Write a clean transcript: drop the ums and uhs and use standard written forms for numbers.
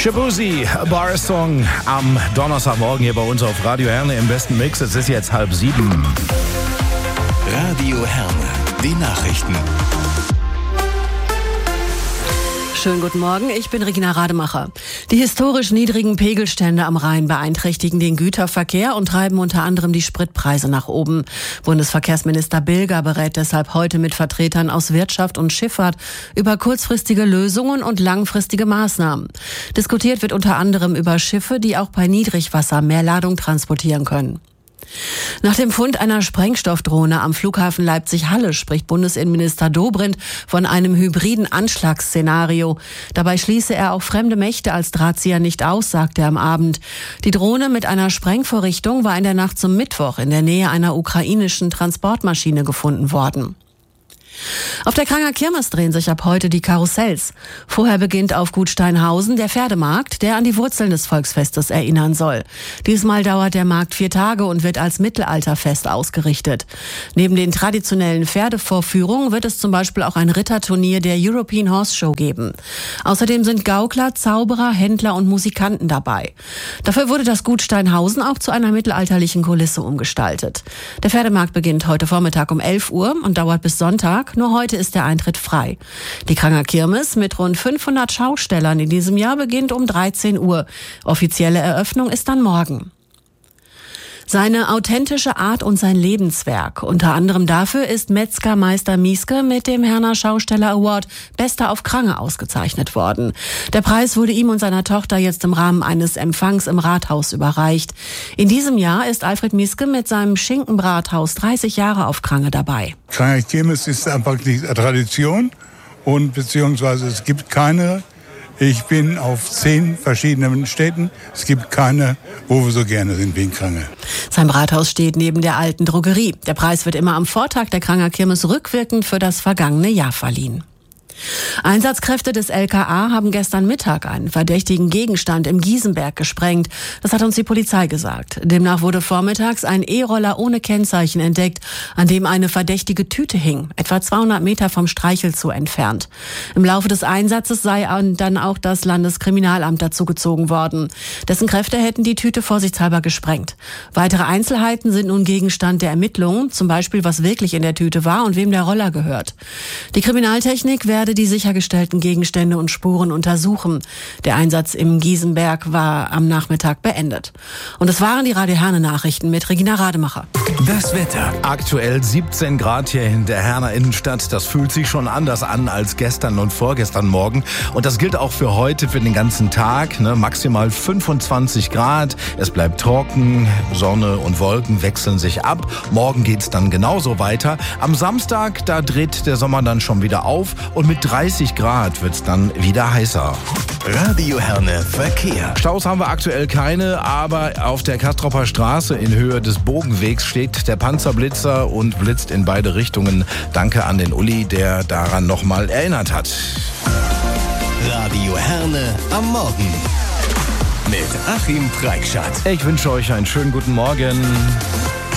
Shabuzi, Bar Song am Donnerstagmorgen hier bei uns auf Radio Herne im besten Mix. Es ist jetzt 6:30. Radio Herne, die Nachrichten. Schönen guten Morgen, ich bin Regina Rademacher. Die historisch niedrigen Pegelstände am Rhein beeinträchtigen den Güterverkehr und treiben unter anderem die Spritpreise nach oben. Bundesverkehrsminister Bilger berät deshalb heute mit Vertretern aus Wirtschaft und Schifffahrt über kurzfristige Lösungen und langfristige Maßnahmen. Diskutiert wird unter anderem über Schiffe, die auch bei Niedrigwasser mehr Ladung transportieren können. Nach dem Fund einer Sprengstoffdrohne am Flughafen Leipzig-Halle spricht Bundesinnenminister Dobrindt von einem hybriden Anschlagsszenario. Dabei schließe er auch fremde Mächte als Drahtzieher nicht aus, sagte er am Abend. Die Drohne mit einer Sprengvorrichtung war in der Nacht zum Mittwoch in der Nähe einer ukrainischen Transportmaschine gefunden worden. Auf der Kranger Kirmes drehen sich ab heute die Karussells. Vorher beginnt auf Gut Steinhausen der Pferdemarkt, der an die Wurzeln des Volksfestes erinnern soll. Diesmal dauert der Markt 4 Tage und wird als Mittelalterfest ausgerichtet. Neben den traditionellen Pferdevorführungen wird es zum Beispiel auch ein Ritterturnier der European Horse Show geben. Außerdem sind Gaukler, Zauberer, Händler und Musikanten dabei. Dafür wurde das Gut Steinhausen auch zu einer mittelalterlichen Kulisse umgestaltet. Der Pferdemarkt beginnt heute Vormittag um 11 Uhr und dauert bis Sonntag. Nur heute ist der Eintritt frei. Die Kranger Kirmes mit rund 500 Schaustellern in diesem Jahr beginnt um 13 Uhr. Offizielle Eröffnung ist dann morgen. Seine authentische Art und sein Lebenswerk. Unter anderem dafür ist Metzgermeister Mieske mit dem Herner Schausteller Award Bester auf Krange ausgezeichnet worden. Der Preis wurde ihm und seiner Tochter jetzt im Rahmen eines Empfangs im Rathaus überreicht. In diesem Jahr ist Alfred Mieske mit seinem Schinkenbrathaus 30 Jahre auf Krange dabei. Kranger Kirmes ist einfach die Tradition und beziehungsweise es gibt keine. Ich bin auf 10 verschiedenen Städten. Es gibt keine, wo wir so gerne sind wie in Krange. Sein Brathaus steht neben der alten Drogerie. Der Preis wird immer am Vortag der Kranger Kirmes rückwirkend für das vergangene Jahr verliehen. Einsatzkräfte des LKA haben gestern Mittag einen verdächtigen Gegenstand im Giesenberg gesprengt. Das hat uns die Polizei gesagt. Demnach wurde vormittags ein E-Roller ohne Kennzeichen entdeckt, an dem eine verdächtige Tüte hing, etwa 200 Meter vom Streichelzoo entfernt. Im Laufe des Einsatzes sei dann auch das Landeskriminalamt dazugezogen worden. Dessen Kräfte hätten die Tüte vorsichtshalber gesprengt. Weitere Einzelheiten sind nun Gegenstand der Ermittlungen, zum Beispiel was wirklich in der Tüte war und wem der Roller gehört. Die Kriminaltechnik werde die sichergestellten Gegenstände und Spuren untersuchen. Der Einsatz im Giesenberg war am Nachmittag beendet. Und das waren die Radio Herne Nachrichten mit Regina Rademacher. Das Wetter. Aktuell 17 Grad hier in der Herner Innenstadt. Das fühlt sich schon anders an als gestern und vorgestern Morgen. Und das gilt auch für heute, für den ganzen Tag. Maximal 25 Grad. Es bleibt trocken. Sonne und Wolken wechseln sich ab. Morgen geht's dann genauso weiter. Am Samstag, da dreht der Sommer dann schon wieder auf. Und mit 30 Grad wird's dann wieder heißer. Radio Herne Verkehr. Staus haben wir aktuell keine, aber auf der Castropper Straße in Höhe des Bogenwegs steht der Panzerblitzer und blitzt in beide Richtungen. Danke an den Uli, der daran nochmal erinnert hat. Radio Herne am Morgen. Mit Achim Preikschat. Ich wünsche euch einen schönen guten Morgen.